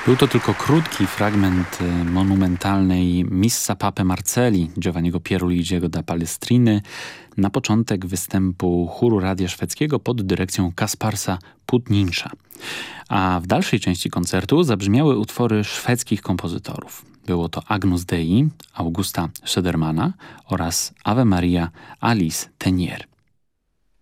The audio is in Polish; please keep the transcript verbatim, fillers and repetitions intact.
Był to tylko krótki fragment monumentalnej Missa Pape Marcelli Giovanniego Pierluigiego da Palestriny na początek występu chóru Radia Szwedzkiego pod dyrekcją Kasparsa Putninsza. A w dalszej części koncertu zabrzmiały utwory szwedzkich kompozytorów. Było to Agnus Dei Augusta Södermana oraz Ave Maria Alice Tenier.